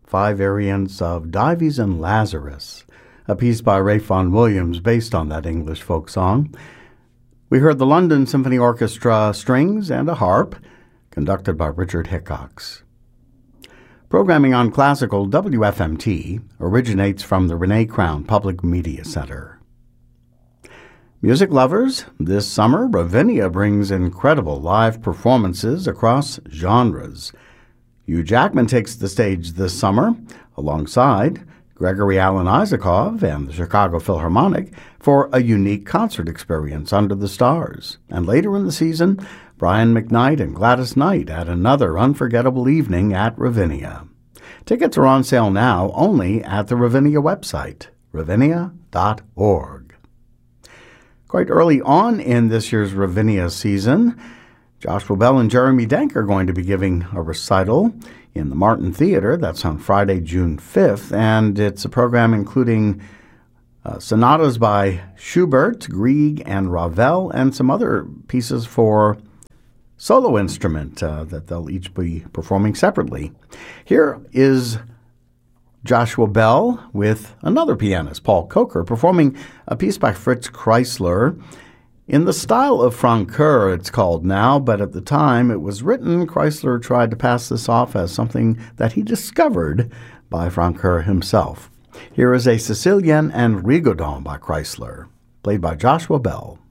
5 variants of Dives and Lazarus, a piece by Ralph Vaughan Williams based on that English folk song. We heard the London Symphony Orchestra strings and a harp, conducted by Richard Hickox. Programming on classical WFMT originates from the Renee Crown Public Media Center. Music lovers, this summer, Ravinia brings incredible live performances across genres. Hugh Jackman takes the stage this summer, alongside Gregory Alan Isakov and the Chicago Philharmonic, for a unique concert experience under the stars. And later in the season, Brian McKnight and Gladys Knight add another unforgettable evening at Ravinia. Tickets are on sale now only at the Ravinia website, ravinia.org. Quite early on in this year's Ravinia season, Joshua Bell and Jeremy Denk are going to be giving a recital in the Martin Theater. That's on Friday, June 5th, and it's a program including sonatas by Schubert, Grieg, and Ravel, and some other pieces for solo instrument that they'll each be performing separately. Here is Joshua Bell with another pianist, Paul Coker, performing a piece by Fritz Kreisler in the style of Francoeur, it's called now, but at the time it was written, Kreisler tried to pass this off as something that he discovered by Francoeur himself. Here is a Sicilienne and Rigodon by Kreisler, played by Joshua Bell.